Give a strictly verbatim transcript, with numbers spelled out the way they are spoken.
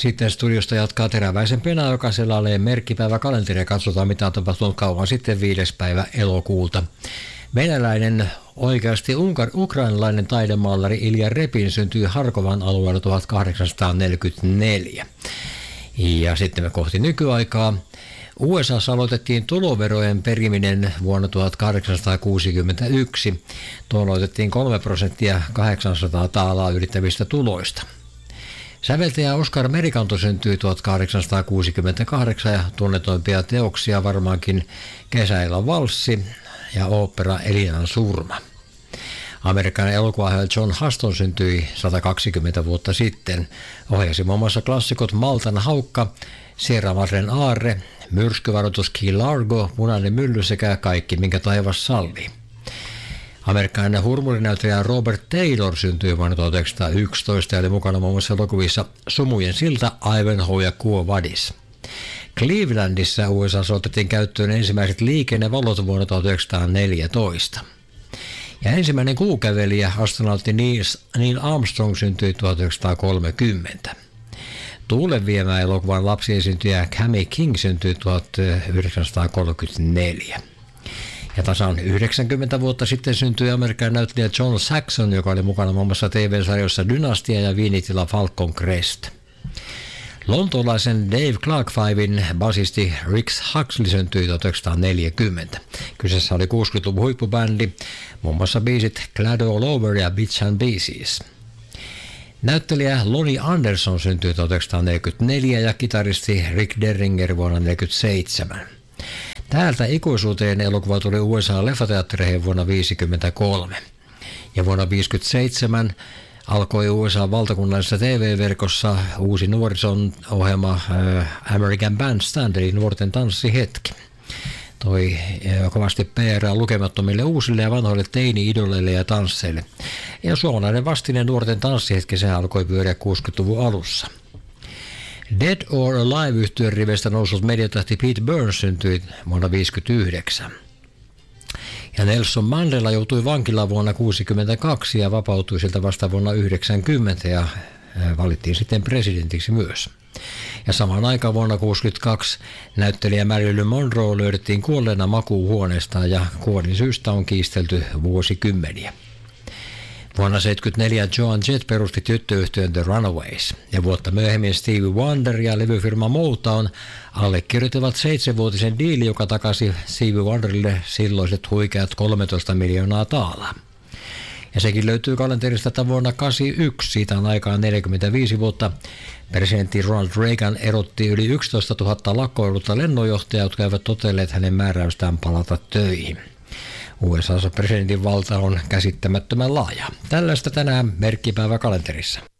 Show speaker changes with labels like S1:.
S1: Sitten studiosta jatkaa Teräväisen Pena, joka selailee merkkipäiväkalenteria ja katsotaan mitä on tapahtunut kauan sitten viides päivä elokuuta. Venäläinen, oikeasti unkar, ukrainalainen taidemaalari Ilja Repin syntyi Harkovan alueella tuhatkahdeksansataaneljäkymmentäneljä. Ja sitten me kohti nykyaikaa. U S A:ssa aloitettiin tuloverojen periminen vuonna tuhatkahdeksansataakuusikymmentäyksi. Tuon aloitettiin kolme prosenttia kahdeksansataa taalaa ylittävistä tuloista. Säveltäjä Oskar Merikanto syntyi tuhatkahdeksansataakuusikymmentäkahdeksan ja tunnetuimpia teoksia varmaankin Kesäillan valssi ja ooppera Elinan surma. Amerikkalainen elokuvaohjaaja John Huston syntyi sata kaksikymmentä vuotta sitten. Ohjasi muun muassa klassikot Maltan haukka, Sierra Madren aarre, myrskyvaroitus Key Largo, Punainen mylly sekä Kaikki minkä taivas sallii. Amerikkalainen hurmurinäyttelijä Robert Taylor syntyi vuonna tuhatyhdeksänsataayksitoista ja oli mukana muun muassa elokuvissa Sumujen silta, Ivanhoe ja Quo Vadis. Clevelandissa U S A:ssa otettiin käyttöön ensimmäiset liikennevalot vuonna tuhatyhdeksänsataaneljätoista. Ja ensimmäinen kuukävelijä, astronautti Neil Armstrong, syntyi tuhatyhdeksänsataakolmekymmentä. Tuulenviemää elokuvan lapsiesiintyjä Cammie King syntyi tuhatyhdeksänsataakolmekymmentäneljä. Ja tasan yhdeksänkymmentä vuotta sitten syntyi amerikkalainen näyttelijä John Saxon, joka oli mukana muun muassa T V-sarjoissa Dynastia ja Viinitila Falcon Crest. Lontoolaisen Dave Clark Fiven basisti Rix Huxley syntyi tuhatyhdeksänsataaneljäkymmentä. Kyseessä oli kuusikymmentäluvun huippubändi, muun muassa biisit Glad All Over ja Bits and Pieces. Näyttelijä Lonnie Anderson syntyi tuhatyhdeksänsataaneljäkymmentäneljä ja kitaristi Rick Derringer vuonna tuhatyhdeksänsataaneljäkymmentäseitsemän. Täältä ikuisuuteen elokuva tuli U S A-leffateattereihin vuonna tuhatyhdeksänsataaviisikymmentäkolme. Ja vuonna tuhatyhdeksänsataaviisikymmentäseitsemän alkoi U S A-valtakunnallisessa T V-verkossa uusi nuorison ohjelma äh, American Bandstand, eli nuorten tanssihetki. Toi äh, kovasti P R lukemattomille uusille ja vanhoille teini-idoleille ja tansseille. Ja suomalainen vastine nuorten tanssihetki, se alkoi pyöriä kuusikymmentäluvun alussa. Dead or Alive-yhtyön riveistä noussut mediatähti Pete Burns syntyi vuonna tuhatyhdeksänsataaviisikymmentäyhdeksän. Ja Nelson Mandela joutui vankilaan vuonna tuhatyhdeksänsataakuusikymmentäkaksi ja vapautui siltä vasta vuonna yhdeksänkymmentä ja valittiin sitten presidentiksi myös. Ja samaan aikaan vuonna tuhatyhdeksänsataakuusikymmentäkaksi näyttelijä Marilyn Monroe löydettiin kuolleena makuuhuoneestaan ja kuolin syystä on kiistelty vuosikymmeniä. Vuonna tuhatyhdeksänsataaseitsemänkymmentäneljä Joan Jett perusti tyttöyhtyön The Runaways ja vuotta myöhemmin Stevie Wonder ja levyfirma Motown allekirjoittivat seitsemänvuotisen diili, joka takasi Stevie Wonderille silloiset huikeat kolmetoista miljoonaa taalaa. Ja sekin löytyy kalenterista, että vuonna tuhatyhdeksänsataakahdeksankymmentäyksi, siitä on aikaan neljäkymmentäviisi vuotta, presidentti Ronald Reagan erotti yli yksitoistatuhatta lakkoilutta lennonjohtajaa, jotka eivät totelleet hänen määräystään palata töihin. U S A:ssa presidentin valta on käsittämättömän laaja. Tällaista tänään merkkipäiväkalenterissa.